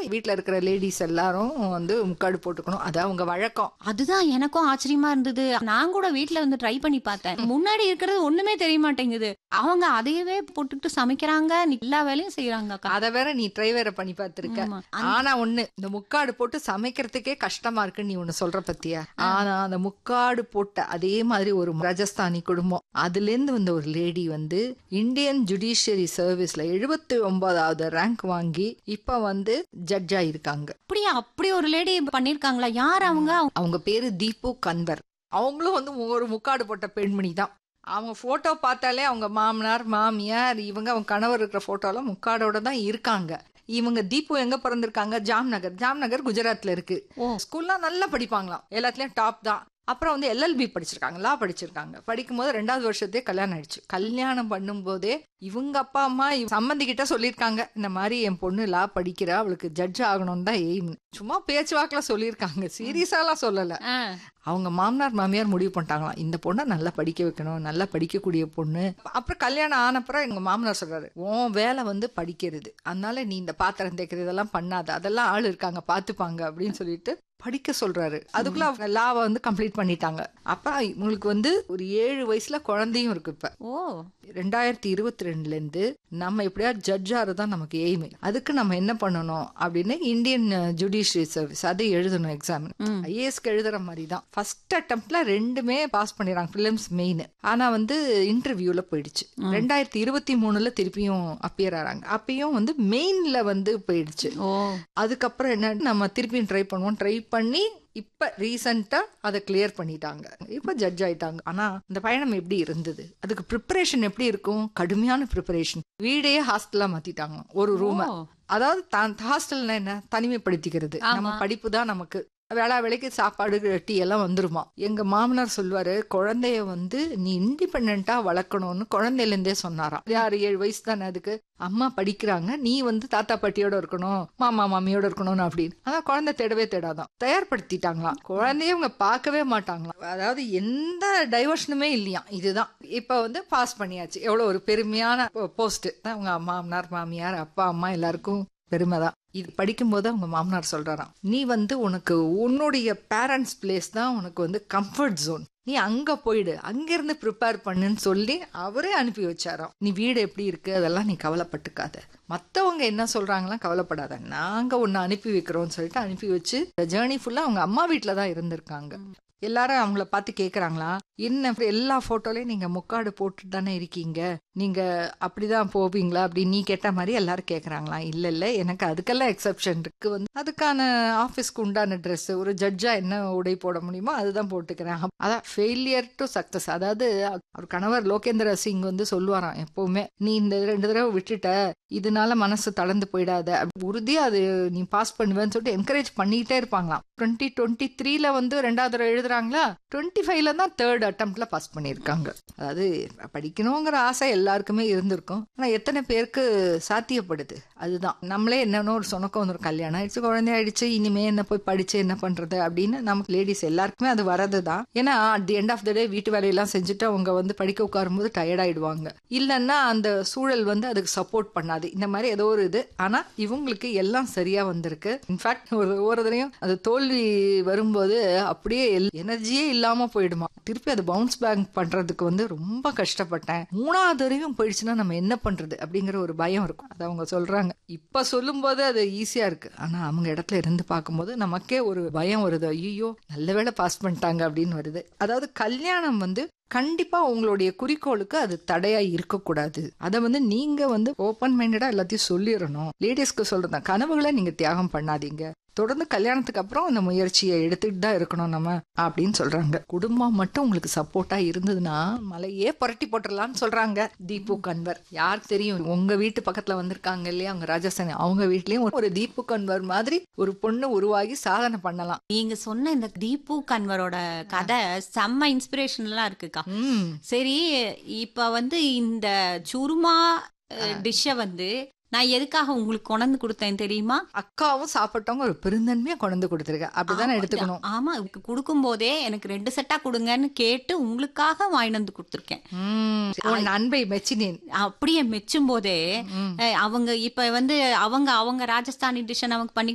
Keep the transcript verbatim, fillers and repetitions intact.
வீட்டுல இருக்கிற லேடிஸ் எல்லாரும் வந்து முக்காடு போட்டுக்கணும். அது அவங்க வழக்கம். அதுதான் எனக்கும் ஆச்சரியமா இருந்தது. நான் கூட வீட்டுல வந்து ட்ரை பண்ணி பார்த்தேன். முன்னாடி இருக்கிறது ஒண்ணுமே தெரிய மாட்டேங்குது. அவங்க அதையவே போட்டுட்டு சமைக்கிறாங்க, எல்லா வேலையும் செய்யறாங்க. அத வேற நீ ட்ரை வேற பண்ணி பார்த்திருக்க. ஆனா ஒண்ணு, இந்த முக்காடு போட்டு சமைக்கிறதுக்கே கஷ்டமா இருக்குன்னு நீ ஒண்ணு சொல்ற பத்தியா? ஆனா அந்த முக்காடு போட்ட அதே மாதிரி ஒரு ராஜஸ்தானி குடும்பம், அதுல இருந்து வந்த ஒரு லேடி வந்து இந்தியன் ஜுடிஷியரி சர்வீஸ்ல எழுபத்தி ஒன்பதாவது ரேங்க் வாங்கி இப்ப வந்து ஜட்ஜ் ஆயிருக்காங்க. அப்படியா? அப்படி ஒரு லேடி பண்ணிருக்காங்களா? யார் அவங்க? அவங்க பேரு தீபு கன்வர். அவங்களும் வந்து ஒரு முக்காடு போட்ட பெண்மணி தான். அவங்க போட்டோ பார்த்தாலே அவங்க மாமனார் மாமியார் இவங்க அவங்க கணவர் இருக்கிற போட்டோலாம் முக்காடோட தான் இருக்காங்க. இவங்க தீபு எங்க பிறந்திருக்காங்க? ஜாம்நகர். ஜாம்நகர் குஜராத்ல இருக்கு. ஸ்கூல்லாம் நல்லா படிப்பாங்களாம், எல்லாத்துலயும் டாப் தான். அப்புறம் வந்து எல்எல்பி படிச்சிருக்காங்க, லா படிச்சிருக்காங்க. படிக்கும் போது ரெண்டாவது வருஷத்தே கல்யாணம் ஆயிடுச்சு. கல்யாணம் பண்ணும் போதே இவங்க அப்பா அம்மா சம்பந்திக்கிட்ட சொல்லியிருக்காங்க, இந்த மாதிரி என் பொண்ணு லா படிக்கிறா, அவளுக்கு ஜட்ஜ் ஆகணும்னு தான் எய்ம். சும்மா பேச்சுவாக்குல சொல்லியிருக்காங்க, சீரியஸாலாம் சொல்லல. அவங்க மாமனார் மாமியார் முடிவு பண்ணிட்டாங்களாம், இந்த பொண்ணை நல்லா படிக்க வைக்கணும், நல்லா படிக்கக்கூடிய பொண்ணு. அப்புறம் கல்யாணம் ஆனப்புறம் எங்க மாமனார் சொல்றாரு, உன் வேலை வந்து படிக்கிறது, அதனால நீ இந்த பாத்திரம் தேய்க்கிறது இதெல்லாம் பண்ணாத, அதெல்லாம் ஆள் இருக்காங்க பாத்துப்பாங்க அப்படின்னு சொல்லிட்டு படிக்க சொல்றாரு. அதுக்குள்ள அவங்க லாவை வந்து கம்ப்ளீட் பண்ணிட்டாங்க. அப்ப உங்களுக்கு வந்து ஒரு ஏழு வயசுல குழந்தையும் இருக்கு. இப்ப ஓ ரெண்டாயிரத்தி இருபத்தி ரெண்டுல இருந்து நம்ம எப்படியா ஜட்ஜ் ஆறதுதான் நமக்கு எய்ம். அதுக்கு நம்ம என்ன பண்ணணும் அப்படின்னு இந்தியன் ஜுடிஷியரி சர்வீஸ் அது எழுதணும் எக்ஸாம். ஐஏஎஸ்க்கு எழுதுற மாதிரி தான். ஃபர்ஸ்ட் அட்டெம்ப்ட்ல ரெண்டுமே பாஸ் பண்ணிடுறாங்க, பிலிம்ஸ் மெயின். ஆனா வந்து இன்டர்வியூல போயிடுச்சு. ரெண்டாயிரத்தி இருபத்தி மூணுல திருப்பியும் அப்பியர் ஆறாங்க. அப்பயும் வந்து மெயின்ல வந்து போயிடுச்சு. அதுக்கப்புறம் என்ன, நம்ம திருப்பியும் ட்ரை பண்ணுவோம். ட்ரை பண்ணி இப்ப ரீசெண்டா அதை கிளியர் பண்ணிட்டாங்க. இப்ப ஜட்ஜ் ஆயிட்டாங்க. ஆனா இந்த பயணம் எப்படி இருந்தது, அதுக்கு ப்ரிப்பரேஷன் எப்படி இருக்கும்? கடுமையான ப்ரிப்பரேஷன். வீடையே ஹாஸ்டலா மாத்திட்டாங்க, ஒரு ரூம். அதாவது ஹாஸ்டல்னா என்ன, தனிமைப்படுத்திக்கிறது. நம்ம படிப்பு தான் நமக்கு. வேளா வேலைக்கு சாப்பாடு டீ எல்லாம் வந்துருமா. எங்க மாமனார் சொல்லுவாரு, குழந்தைய வந்து நீ இண்டிபெண்டா வளர்க்கணும்னு குழந்தையில இருந்தே சொன்னாராம். யாரு ஏழு வயசு தானே அதுக்கு. அம்மா படிக்கிறாங்க, நீ வந்து தாத்தா பாட்டியோட இருக்கணும், மாமா மாமியோட இருக்கணும்னு அப்படின்னு. ஆனா குழந்தை தேடவே தேடாதான். தயார்படுத்திட்டாங்களாம். குழந்தைய அவங்க பார்க்கவே மாட்டாங்களாம். அதாவது எந்த டைவர்ஷனுமே இல்லையா. இதுதான் இப்ப வந்து பாஸ் பண்ணியாச்சு. எவ்வளவு ஒரு பெருமையான போஸ்ட். அவங்க மாமனார் மாமியார் அப்பா அம்மா எல்லாருக்கும் பெருமைதான். இது படிக்கும் போது அவங்க மாமனார் சொல்றாராம், நீ வந்து உனக்கு உன்னுடைய பேரண்ட்ஸ் பிளேஸ் தான் உனக்கு வந்து கம்ஃபர்ட் ஜோன், நீ அங்க போயிடு, அங்கிருந்து ப்ரிப்பேர் பண்ணுன்னு சொல்லி அவரே அனுப்பி வச்சாராம். நீ வீடு எப்படி இருக்கு அதெல்லாம் நீ கவலைப்பட்டுக்காத, மத்தவங்க என்ன சொல்றாங்களாம் கவலைப்படாத, நாங்க உன்னை அனுப்பி வைக்கிறோம்னு சொல்லிட்டு அனுப்பி வச்சு ஜேர்னி ஃபுல்லா அவங்க அம்மா வீட்டுல தான் இருந்திருக்காங்க. எல்லாரும் அவங்கள பார்த்து கேக்குறாங்களா, என்ன எல்லா போட்டோலயும் நீங்க முக்காடு போட்டுட்டு தானே இருக்கீங்க, நீங்க அப்படிதான் போவீங்களா அப்படின்னு நீ கேட்ட மாதிரி எல்லாரும் கேக்குறாங்களா. இல்ல இல்ல, எனக்கு அதுக்கெல்லாம் எக்ஸப்ஷன் இருக்கு. வந்து அதுக்கான ஆபீஸ்க்கு உண்டான ட்ரெஸ், ஒரு ஜட்ஜா என்ன உடை போட முடியுமோ அதுதான் போட்டுக்கிறேன். அதான் ஃபெயிலியர் டு சக்சஸ். அதாவது அவர் கணவர் லோகேந்திர சிங் வந்து சொல்லுவாராம் எப்பவுமே, நீ இந்த ரெண்டு தடவை விட்டுட்ட, இதனால மனசு தளர்ந்து போயிடாத, உறுதியா அது நீ பாஸ் பண்ணுவேன்னு சொல்லிட்டு என்கரேஜ் பண்ணிட்டே இருப்பாங்களாம். டுவெண்ட்டி டுவெண்ட்டி த்ரீல வந்து ரெண்டாவது தடவை எழுதுறாங்களா, டுவெண்ட்டி ஃபைவ்ல தான் தேர்ட் அட்டெம்ப்ட்ல பாஸ் பண்ணிருக்காங்க. அதாவது படிக்கணுங்கிற ஆசை எல்லாருக்குமே இருந்திருக்கும். ஆனா எத்தனை பேருக்கு சாத்தியப்படுது, அதுதான். நம்மளே என்னன்னு ஒரு சொனக்கம் வந்துடும், கல்யாணம் ஆயிடுச்சு, குழந்தை ஆயிடுச்சு, இனிமே என்ன போய் படிச்சு என்ன பண்றது அப்படின்னு நமக்கு லேடிஸ் எல்லாருக்குமே அது வரதுதான். ஏன்னா at the end of the டே வீட்டு வேலையெல்லாம் செஞ்சுட்டு அவங்க வந்து படிக்க உட்காரும் போது டயர்ட் ஆயிடுவாங்க. இல்லைன்னா அந்த சூழல் வந்து அதுக்கு சப்போர்ட் பண்ணாது. இந்த மாதிரி ஏதோ ஒரு இது. ஆனா இவங்களுக்கு எல்லாம் சரியா வந்திருக்கு. இன்ஃபேக்ட் ஒரு ஒரு தடவையும் அது தோல்வி வரும்போது அப்படியே எனர்ஜியே இல்லாம போயிடுமா. திருப்பி அது பவுன்ஸ் பேக் பண்றதுக்கு வந்து ரொம்ப கஷ்டப்பட்டேன். மூணாவது வரையும் போயிடுச்சுன்னா நம்ம என்ன பண்றது அப்படிங்கிற ஒரு பயம் இருக்கும். அது அவங்க சொல்றாங்க. இப்ப சொல்லும் போது அது ஈஸியா இருக்கு. ஆனா அவங்க இடத்துல இருந்து பார்க்கும்போது நமக்கே ஒரு பயம் வருது. ஐயோ நல்ல வேளை பாஸ் பண்ணிட்டாங்க அப்படின்னு வருது. அதாவது கல்யாணம் வந்து கண்டிப்பா உங்களுடைய குறிக்கோளுக்கு அது தடையா இருக்கக்கூடாது. அதை வந்து நீங்க வந்து ஓப்பன் மைண்டடா எல்லாத்தையும் சொல்லிடணும். லேடிஸ்க்கு சொல்றேன், கனவுகளை நீங்க தியாகம் பண்ணாதீங்க, தொடர்ந்து கல்யாணத்துக்கு அப்புறம் அந்த முயற்சியை எடுத்துட்டு தான் இருக்கணும் நம்ம அப்படின்னு சொல்றாங்க. குடும்பம் மட்டும் உங்களுக்கு சப்போர்ட்டா இருந்ததுன்னா மலையே புரட்டி போட்டுடலாம்னு சொல்றாங்க தீபு கன்வர். யார் தெரியும், உங்க வீட்டு பக்கத்துல வந்திருக்காங்க இல்லையா அவங்க ராஜஸ்தானி, அவங்க வீட்லயும் ஒரு தீபு கன்வர் மாதிரி ஒரு பொண்ணு உருவாகி சாதனை பண்ணலாம். நீங்க சொன்ன இந்த தீபு கன்வரோட கதை செம்ம இன்ஸ்பிரேஷனலா இருக்குக்கா. சரி, இப்ப வந்து இந்த சுருமா டிஷ்ஷ வந்து நான் எதுக்காக உங்களுக்கு கொண்டு கொடுத்தேன் தெரியுமா? அக்காவும் சாப்பிட்டவங்க ஒரு பெருந்தன்மையா கொண்டு கொடுத்துருக்க, அப்படிதான் எடுத்துக்கணும். ஆமா, கொடுக்கும் போதே எனக்கு ரெண்டு செட்டா கொடுங்கன்னு கேட்டு உங்களுக்காக வாங்கிட்டு வந்து கொடுத்துருக்கேன். அன்பை மெச்சினேன். அப்படியே மெச்சும் போதே அவங்க இப்ப வந்து அவங்க அவங்க ராஜஸ்தானி டிஷ் அவங்க பண்ணி